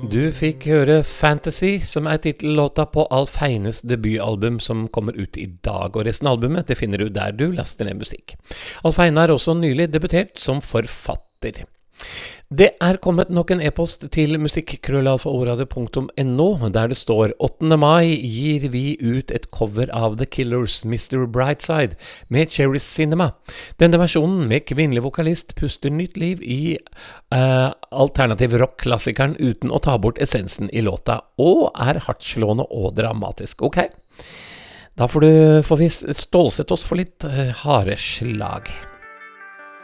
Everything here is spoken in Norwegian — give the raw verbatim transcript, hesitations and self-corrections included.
Du fikk høre Fantasy, som er titellåta på Alf Heines debutalbum som kommer ut i dag, og resten av albumet det finner du der du laster ned musikk. Alf Heine har også nylig debutert som forfatter. Det er kommet nok en e-post til musikkrøllalfaordet punktum no, der det står åttende mai gir vi ut et cover av The Killers, mister Brightside, med Cherry Cinema. Denne versjonen med kvinnelig vokalist puster nytt liv i uh, alternativ rock-klassikeren uten å ta bort essensen i låta, og er hardtslående og dramatisk. Ok, da får, du, får vi stålsette oss for litt uh, harde slag.